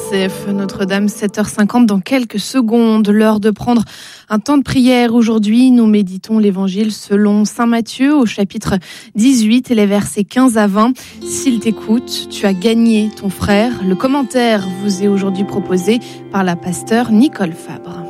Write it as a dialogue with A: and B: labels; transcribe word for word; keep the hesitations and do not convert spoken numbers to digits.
A: C F Notre-Dame, sept heures cinquante dans quelques secondes. L'heure de prendre un temps de prière. Aujourd'hui, nous méditons l'évangile selon saint Matthieu au chapitre dix-huit et les versets quinze à vingt. S'il t'écoute, tu as gagné ton frère. Le commentaire vous est aujourd'hui proposé par la pasteure Nicole Fabre.